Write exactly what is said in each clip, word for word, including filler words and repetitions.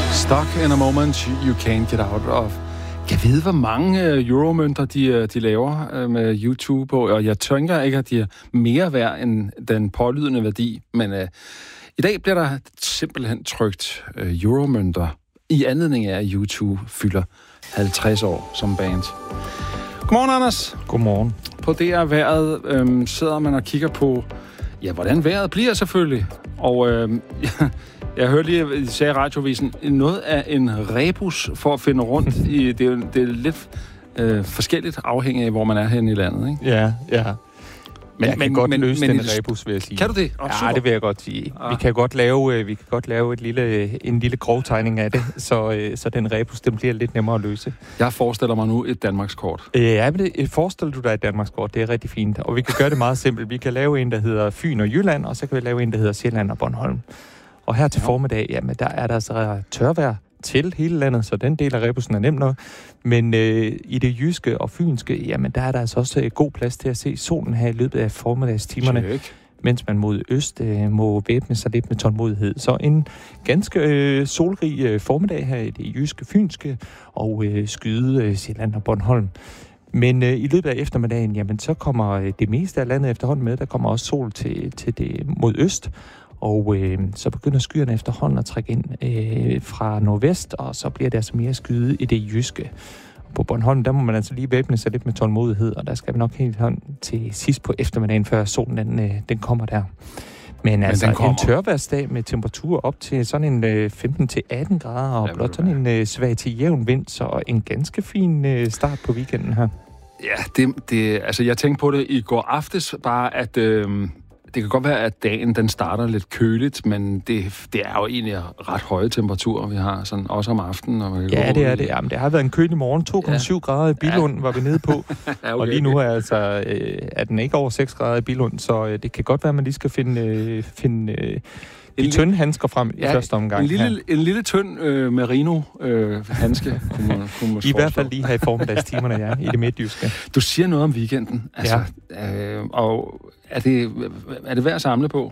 Stuck in a moment you can't get out of. Jeg ved, hvor mange euromønter de, de laver med YouTube på, og jeg tænker ikke, at de er mere værd end den pålydende værdi, men uh, i dag bliver der simpelthen trykt uh, euromønter i anledning af, at YouTube fylder halvtreds år som band. Godmorgen, Anders. Godmorgen. På D R Vejret øhm, sidder man og kigger på, ja, hvordan vejret bliver selvfølgelig. Og øhm, jeg, jeg hørte lige, at I sagde i radiovisen, noget af en rebus for at finde rundt i. Det er, det er lidt øh, forskelligt afhængig af, hvor man er henne i landet, ikke? Ja, ja. Men, jeg men, kan godt men, løse men, den men, rebus, vil jeg sige. Kan du det? Oh, ja, det vil jeg godt sige. Ah. Vi kan godt lave, vi kan godt lave et lille, en lille grovtegning af det, så, så den rebus, den bliver lidt nemmere at løse. Jeg forestiller mig nu et Danmarkskort. Ja, men det, forestiller du dig et Danmarkskort, det er rigtig fint. Og vi kan gøre det meget simpelt. Vi kan lave en, der hedder Fyn og Jylland, og så kan vi lave en, der hedder Sjælland og Bornholm. Og her til ja. formiddag, jamen der er der altså tørvejr til hele landet, så den del af rebusen er nem nok. Men øh, i det jyske og fynske, jamen der er der altså også øh, god plads til at se solen her i løbet af formiddagstimerne, Check. mens man mod øst øh, må væbne sig lidt med tålmodighed. Så en ganske øh, solrig øh, formiddag her i det jyske, fynske og øh, skyde øh, Sjælland og Bornholm. Men øh, i løbet af eftermiddagen, jamen så kommer øh, det meste af landet efterhånden med. Der kommer også sol til, til det mod øst. Og øh, så begynder skyerne efterhånden at trække ind øh, fra nordvest, og så bliver det altså mere skyde i det jyske. På Bornholm, der må man altså lige væbne sig lidt med tålmodighed, og der skal vi nok helt hånd til sidst på eftermiddagen, før solen den, øh, den kommer der. Men, Men altså en tørværsdag med temperatur op til sådan en øh, femten til atten grader, og blot sådan en øh, svag til jævn vind, så en ganske fin øh, start på weekenden her. Ja, det, det, altså jeg tænkte på det i går aftes, bare at... Øh Det kan godt være, at dagen den starter lidt køligt, men det, det er jo egentlig ret høje temperaturer, vi har, sådan også om aftenen. Og ja, det er det. Jamen, det har været en kølig morgen. to komma syv ja. grader i Billund ja. var vi nede på. ja, okay, og lige nu er, altså, øh, er den ikke over seks grader i Billund, så øh, det kan godt være, at man lige skal finde, øh, finde øh, de en tynde handsker frem ja, i første omgang. En lille, en lille tynd øh, merino-handske øh, kunne man, kunne man I hvert fald lige her i formiddagstimerne, ja, i det midtjyske. Du siger noget om weekenden, altså, ja. øh, og er det, er det værd at samle på?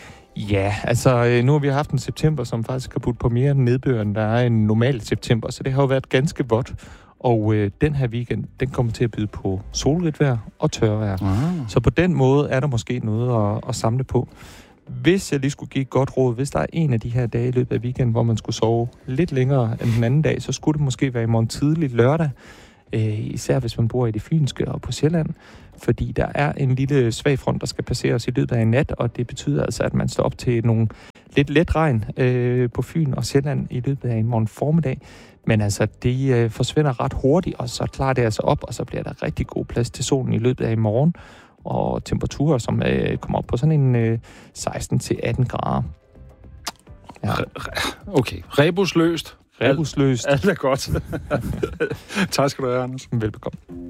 Ja, altså nu har vi haft en september, som faktisk har budt på mere nedbør, end der er en normal september, så det har jo været ganske vådt. Og øh, den her weekend, den kommer til at byde på solrigt vejr og tørvejr. Ah. Så på den måde er der måske noget at, at samle på. Hvis jeg lige skulle give et godt råd, hvis der er en af de her dage i løbet af weekenden, hvor man skulle sove lidt længere end den anden dag, så skulle det måske være i morgen tidlig lørdag, øh, især hvis man bor i det fynske og på Sjælland, fordi der er en lille svag front, der skal passeres i løbet af en nat, og det betyder altså, at man står op til nogle lidt let regn øh, på Fyn og Sjælland i løbet af en morgen formiddag. Men altså, det øh, forsvinder ret hurtigt, og så klarer det altså op, og så bliver der rigtig god plads til solen i løbet af i morgen, og temperaturer, som øh, kommer op på sådan en øh, seksten til atten grader. Ja. Okay, rebusløst. Rebusløst. Alt er godt. Tak skal du have, Anders. Velbekomme.